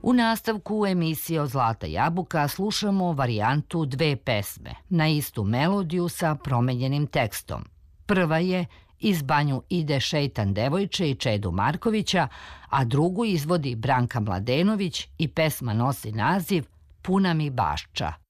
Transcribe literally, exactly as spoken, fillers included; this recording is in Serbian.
U nastavku emisije od Zlata jabuka slušamo varijantu dve pesme na istu melodiju sa promenjenim tekstom. Prva je Iz banju ide šeitan devojče i Čedu Markovića, a drugu izvodi Branka Mladenović i pesma nosi naziv Puna mi bašča.